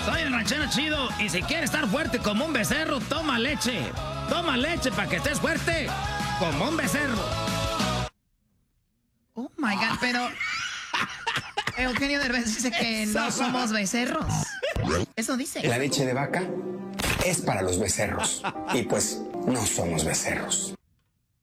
Soy el ranchero chido y si quieres estar fuerte como un becerro, toma leche. Toma leche para que estés fuerte como un becerro. Oh my God, pero Eugenio Derbez dice que no somos becerros. Eso dice. La leche de vaca es para los becerros. Y pues no somos becerros.